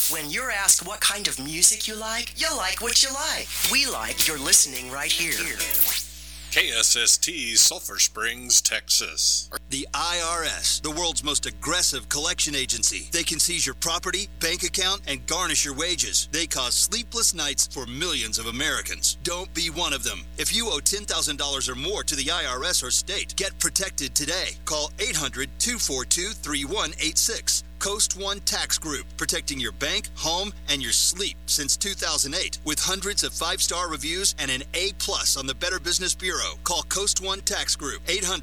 When you're asked what kind of music you like what you like. We like you're listening right here. KSST, Sulphur Springs, Texas. The IRS, the world's most aggressive collection agency. They can seize your property, bank account, and garnish your wages. They cause sleepless nights for millions of Americans. Don't be one of them. If you owe $10,000 or more to the IRS or state, get protected today. Call 800-242-3186. Coast One Tax Group, protecting your bank, home, and your sleep since 2008. With hundreds of 5-star reviews and an A+ on the Better Business Bureau. Call Coast One Tax Group,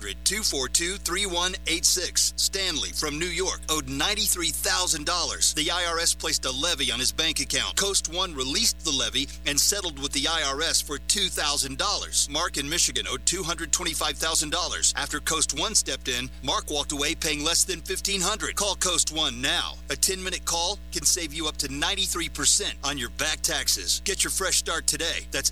800-242-3186. Stanley from New York owed $93,000. The IRS placed a levy on his bank account. Coast One released the levy and settled with the IRS for $2,000. Mark in Michigan owed $225,000. After Coast One stepped in, Mark walked away paying less than $1,500. Call Coast One now. A 10-minute call can save you up to 93% on your back taxes. Get your fresh start today. That's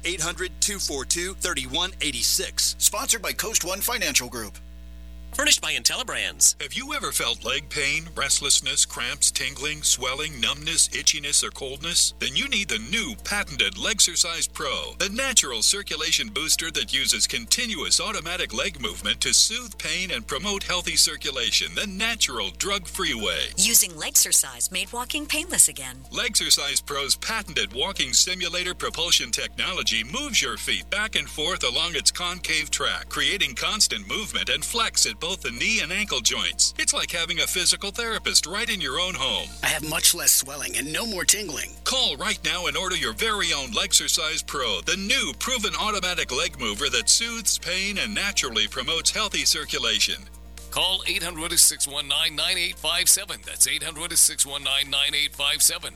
800-242-3186. Sponsored by Coast One Financial Group. Furnished by IntelliBrands. Have you ever felt leg pain, restlessness, cramps, tingling, swelling, numbness, itchiness, or coldness? Then you need the new patented Legsercise Pro, the natural circulation booster that uses continuous automatic leg movement to soothe pain and promote healthy circulation the natural, drug-free way. Using Legsercise made walking painless again. Legsercise Pro's patented walking simulator propulsion technology moves your feet back and forth along its concave track, creating constant movement and flex at both the knee and ankle joints. It's like having a physical therapist right in your own home. I have much less swelling and no more tingling. Call right now and order your very own Legsercise Pro, the new proven automatic leg mover that soothes pain and naturally promotes healthy circulation. Call 800-619-9857. That's 800-619-9857.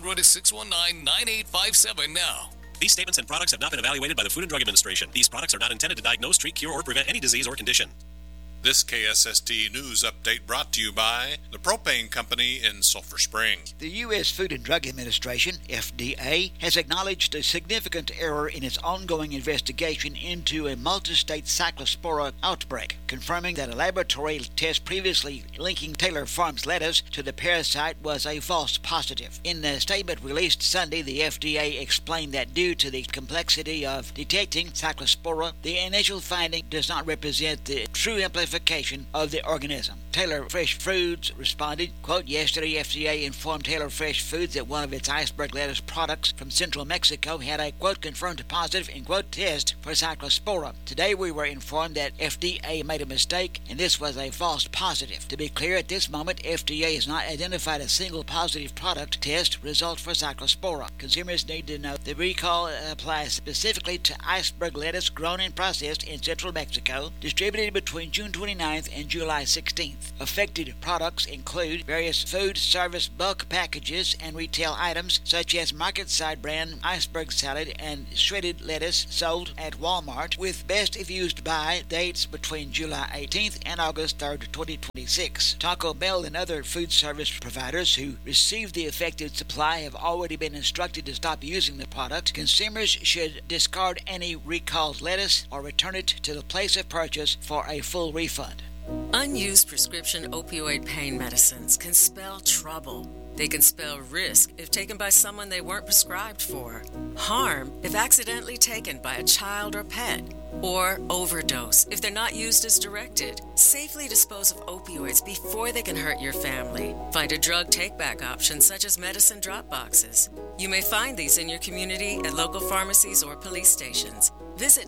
800-619-9857 now. These statements and products have not been evaluated by the Food and Drug Administration. These products are not intended to diagnose, treat, cure, or prevent any disease or condition. This KSST news update brought to you by the Propane Company in Sulphur Springs. The U.S. Food and Drug Administration, FDA, has acknowledged a significant error in its ongoing investigation into a multi-state cyclospora outbreak, confirming that a laboratory test previously linking Taylor Farms lettuce to the parasite was a false positive. In a statement released Sunday, the FDA explained that due to the complexity of detecting cyclospora, the initial finding does not represent the true implication of the organism. Taylor Fresh Foods responded, quote, yesterday FDA informed Taylor Fresh Foods that one of its iceberg lettuce products from central Mexico had a, quote, confirmed positive, end quote, test for cyclospora. Today we were informed that FDA made a mistake and this was a false positive. To be clear, at this moment, FDA has not identified a single positive product test result for cyclospora. Consumers need to know the recall applies specifically to iceberg lettuce grown and processed in central Mexico, distributed between June 29th and July 16th. Affected products include various food service bulk packages and retail items such as market-side brand iceberg salad and shredded lettuce sold at Walmart, with best if used by dates between July 18th and August 3rd, 2026. Taco Bell and other food service providers who received the affected supply have already been instructed to stop using the product. Consumers should discard any recalled lettuce or return it to the place of purchase for a full refund. Unused prescription opioid pain medicines can spell trouble. They can spell risk if taken by someone they weren't prescribed for, harm if accidentally taken by a child or pet, or overdose if they're not used as directed. Safely dispose of opioids before they can hurt your family. Find a drug take-back option such as medicine drop boxes. You may find these in your community at local pharmacies or police stations. Visit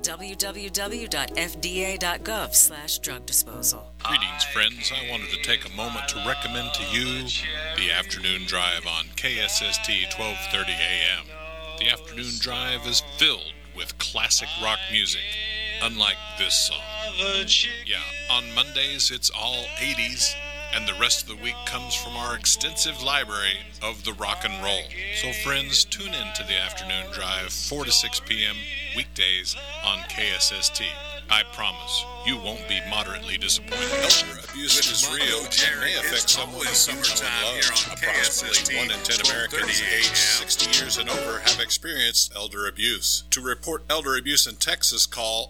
www.fda.gov/drug disposal. Greetings, friends. I wanted to take a moment to recommend to you the Afternoon Drive on KSST 1230 AM. The Afternoon Drive is filled with classic rock music, unlike this song. Yeah, on Mondays it's all 80s, and the rest of the week comes from our extensive library of the rock and roll. So friends, tune in to the Afternoon Drive, 4 to 6 p.m. weekdays on KSST. I promise you won't be moderately disappointed. Elder abuse is real and may affect someone who someone loves. Approximately 1 in 10 Americans aged 60 years and over have experienced elder abuse. To report elder abuse in Texas, call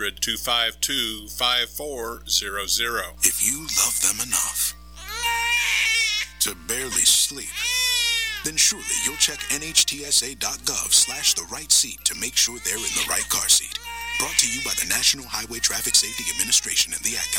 800-252-5400. If you love them enough to barely sleep then surely you'll check nhtsa.gov/the right seat to make sure they're in the right car seat. Brought to you by the National Highway Traffic Safety Administration and the Ad Council.